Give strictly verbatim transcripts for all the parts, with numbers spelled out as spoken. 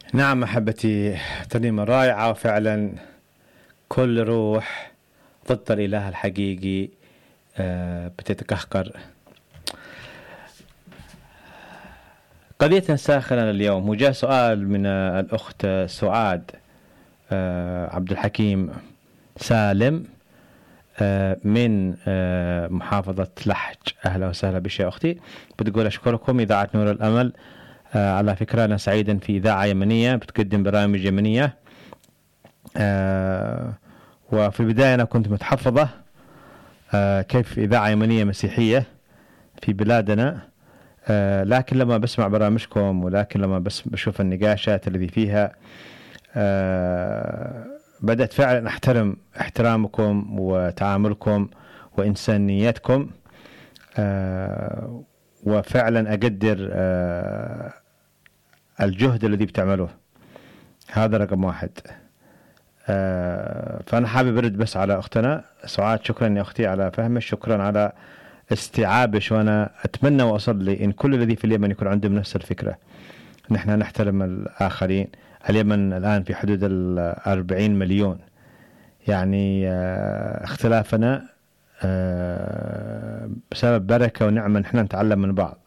نعم أحبتي، ترنيمة رائعة وفعلا كل روح ضد الإله الحقيقي آه، بتتكهكر. قضيتنا ساخنة اليوم، وجاء سؤال من آه، الأخت سعاد آه، عبد الحكيم سالم آه، من آه، محافظة لحج. أهلا وسهلا بك يا أختي. بتقول أشكركم إذاعة نور الأمل. آه، على فكرة أنا سعيدا في إذاعة يمنية بتقدم برامج يمنية. آه، وفي البداية أنا كنت متحفظة آه، كيف إذاعة يمنية مسيحية في بلادنا، آه، لكن لما بسمع برامجكم ولكن لما بس بشوف النقاشات الذي فيها آه، بدأت فعلا أحترم احترامكم وتعاملكم وإنسانيتكم، آه، وفعلا أقدر آه، الجهد الذي بتعملوه. هذا رقم واحد. آه، فأنا حابب أرد بس على أختنا سعاد. شكرا يا أختي على فهمك، شكرا على استيعابش، وأنا أتمنى وأصلي إن كل الذي في اليمن يكون عندهم نفس الفكرة. نحن نحترم الآخرين. اليمن الآن في حدود الأربعين مليون، يعني آه، اختلافنا آه، بسبب بركة ونعمة نحن نتعلم من بعض.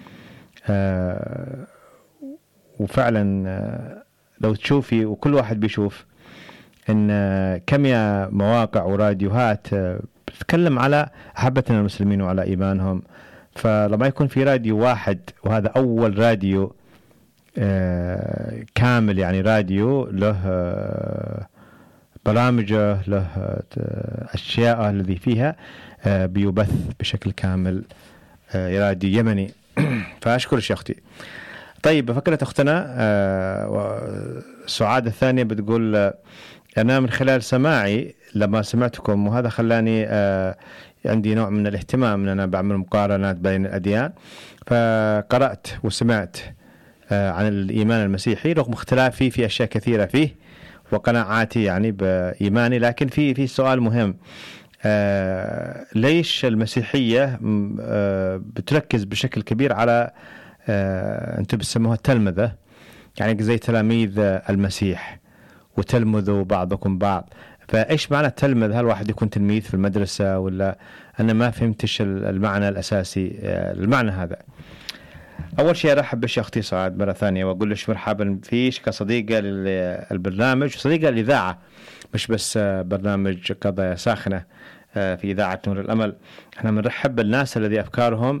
آه، وفعلا آه، لو تشوفي وكل واحد بيشوف إن آه، كم يا مواقع وراديوهات آه، بتتكلم على أحبتنا المسلمين وعلى إيمانهم. فلما يكون في راديو واحد، وهذا أول راديو آه، كامل، يعني راديو له آه، برامجه، له آه، أشياء الذي فيها آه، بيبث بشكل كامل، آه، راديو يمني. فأشكرك يا أختي. طيب، فكرة أختنا آه، سعاد الثانية بتقول آه، أنا من خلال سماعي لما سمعتكم، وهذا خلاني آه، عندي نوع من الاهتمام أن أنا بعمل مقارنات بين الأديان، فقرأت وسمعت آه، عن الإيمان المسيحي رغم اختلافي في أشياء كثيرة فيه وقناعاتي يعني بإيماني. لكن في في سؤال مهم، آه، ليش المسيحية آه، بتركز بشكل كبير على آه، أنتم بتسموها التلمذة، يعني زي تلاميذ المسيح وتلمذوا بعضكم بعض؟ فإيش معنى التلمذ؟ هل واحد يكون تلميذ في المدرسة ولا؟ أنا ما فهمتش المعنى الأساسي المعنى هذا. أول شيء أرحب بش أختي سعاد مرة ثانية، وأقول لك مرحبا فيش كصديقة للبرنامج وصديقة للإذاعة، مش بس برنامج قضايا ساخنة في إذاعة نور الأمل. احنا بنرحب بالناس الذي أفكارهم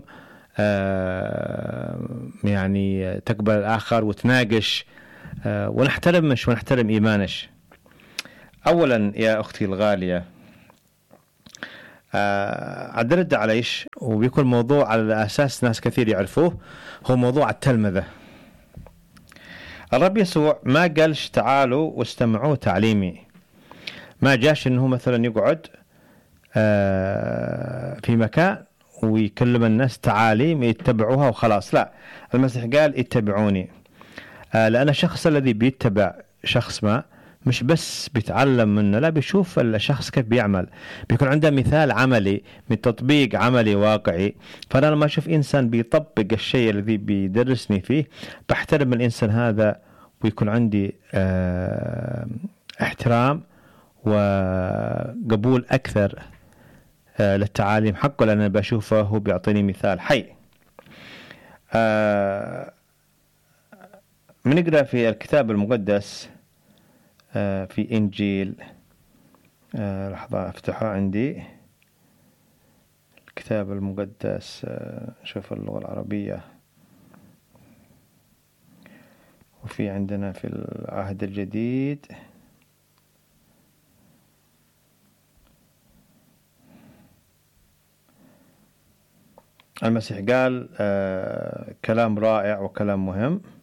يعني تقبل الآخر وتناقش ونحترمش ونحترم إيمانش. أولا يا أختي الغالية، أدرد على إيش، وبيكون موضوع على أساس ناس كثير يعرفوه، هو موضوع التلمذة. الرب يسوع ما قالش تعالوا واستمعوا تعليمي، ما جاش إنه مثلا يقعد في مكان ويكلم الناس تعاليم يتبعوها وخلاص. لا، المسيح قال اتبعوني، لأن الشخص الذي بيتبع شخص ما مش بس بيتعلم منه، لا، بيشوف الشخص كيف بيعمل، بيكون عنده مثال عملي من تطبيق عملي واقعي. فأنا لما أشوف إنسان بيطبق الشيء الذي بيدرسني فيه بحترم الإنسان هذا، ويكون عندي اه احترام وقبول أكثر اه للتعاليم حقه، لأن أنا بشوفه هو بيعطيني مثال حي. اه بنقرأ في الكتاب المقدس في إنجيل، لحظة أفتحه عندي، الكتاب المقدس، نشوف اللغة العربية، وفي عندنا في العهد الجديد المسيح قال كلام رائع وكلام مهم.